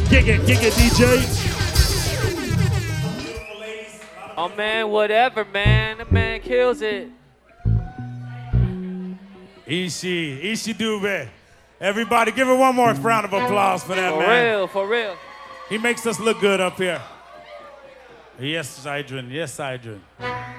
Gig it, DJ. Oh man, whatever, man. The man kills it. Ishi Dube. Everybody, give her one more round of applause for that, man. For real. He makes us look good up here. Yes, Idrin.